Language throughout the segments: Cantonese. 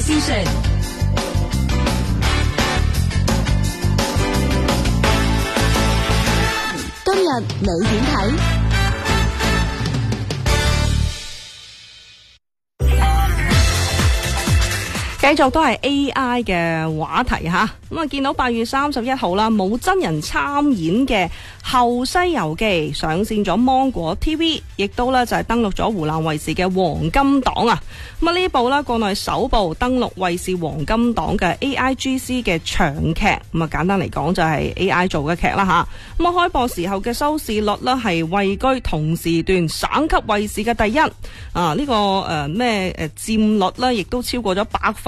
資訊。 今日你點睇？ 繼續都係 AI 嘅話題吓，咁啊見到8月31號啦，冇真人參演嘅《後西遊記》上線咗芒果 TV， 亦都咧就係登陸咗湖南衛視嘅黃金檔啊！咁啊呢部咧國內首部登陸衛視黃金檔嘅 AIGC 嘅長劇，咁啊簡單嚟講就係 AI 做嘅劇啦吓。咁啊開播時候嘅收視率咧係位居同時段省級衛視嘅第一啊！呢個佔率咧亦都超過咗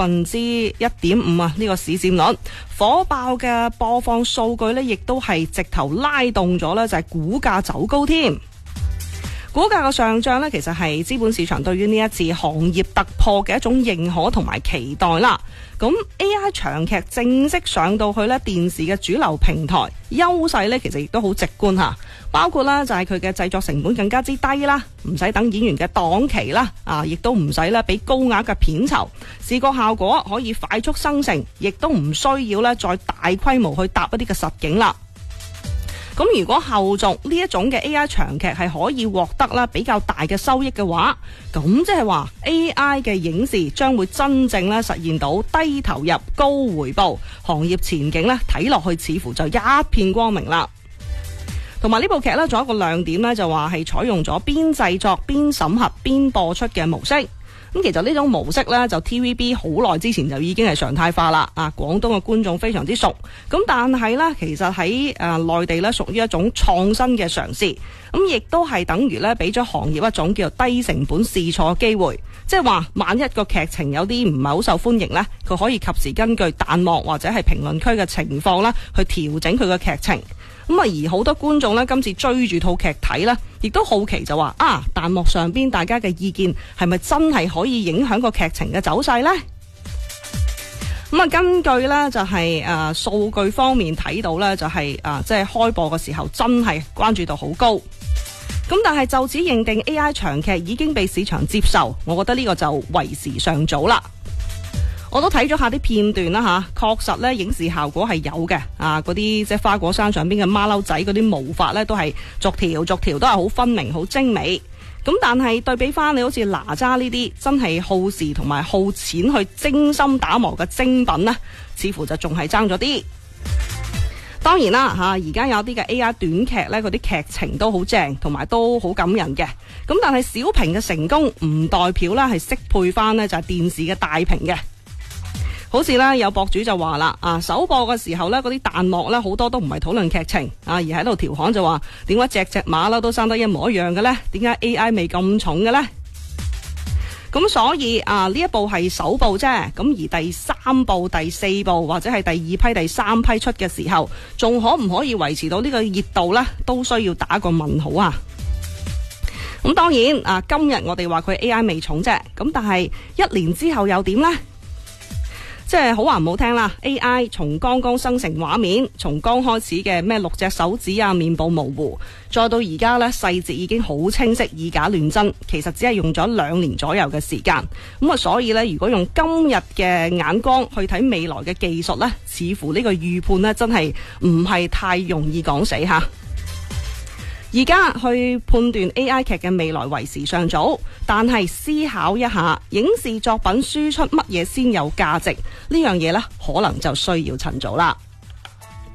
1.5%啊！呢個市佔率火爆嘅播放數據呢，亦都係直頭拉動咗呢，就係股價走高添。股價嘅上漲呢，其實係資本市場對於呢一次行業突破嘅一種認可同埋期待啦。咁 AI 長劇正式上到去呢電視嘅主流平台，優勢呢其實亦都好直觀吓，包括啦就係佢嘅製作成本更加之低啦，唔使等演員嘅檔期啦，亦都唔使咧俾高額嘅片酬，視覺效果可以快速生成，亦都唔需要咧再大規模去搭一啲嘅實景啦。咁如果後續呢一種嘅 AI 長劇係可以獲得啦比較大嘅收益嘅話，咁即係話 AI 嘅影視將會真正咧實現到低投入高回報，行業前景咧睇落去似乎就一片光明啦。同埋呢部劇咧仲有一個亮點咧，就話係採用咗邊製作邊審核邊播出嘅模式。咁其實呢種模式呢，就 TVB 好耐之前就已經係常態化啦。廣東嘅觀眾非常之熟。咁但係呢，其實喺內地呢，屬於一種創新嘅嘗試。咁亦都係等於呢，俾咗行業一種叫做低成本試錯嘅機會。即係話，萬一個劇情有啲唔係好受歡迎呢，佢可以及時根據彈幕或者係評論區嘅情況啦，去調整佢嘅劇情。咁而好多觀眾呢，今次追住套劇睇呢，亦都好奇就話彈幕上邊大家嘅意見係咪真係可以影響個劇情嘅走勢呢？咁根據呢，就係數據方面睇到呢，就係即係開播嘅時候真係關注度好高。咁但係就此認定 AI 長劇已經被市場接受，我覺得呢個就為時尚早啦。我都睇咗下啲片段啦吓，確實咧影視效果係有嘅。嗰啲即係花果山上邊嘅馬騮仔嗰啲毛髮咧，都係逐條都係好分明、好精美。咁但係對比翻你好似哪吒呢啲真係耗時同埋耗錢去精心打磨嘅精品呢，似乎就仲係爭咗啲。當然啦而家有啲嘅 AI 短劇咧，嗰啲劇情都好正，同埋都好感人嘅。咁但係小屏嘅成功唔代表咧係適配翻呢就係電視嘅大屏嘅。好似咧有博主就話啦，首播嘅時候咧，嗰啲彈幕咧好多都唔係討論劇情，而喺度調侃就話，點解隻馬騮都生得一模一樣嘅咧？點解 AI 味咁重嘅咧？咁所以呢一部係首部啫，咁而第3部、第4部或者係第2批、第3批出嘅時候，仲可唔可以維持到呢個熱度咧？都需要打個問號啊！咁當然今日我哋話佢 AI 味重啫，咁但係1年之後又點咧？即係好話唔好聽啦 ，AI 從剛剛生成畫面，從剛開始嘅咩6隻手指面部模糊，再到而家呢細節已經好清晰，以假亂真，其實只係用咗2年左右嘅時間。咁所以呢，如果用今日嘅眼光去睇未來嘅技術呢，似乎呢個預判呢真係唔係太容易講死吓。而家去判斷 AI 劇嘅未來為時尚早，但係思考一下影視作品輸出乜嘢先有價值呢樣嘢呢，可能就需要趁早啦。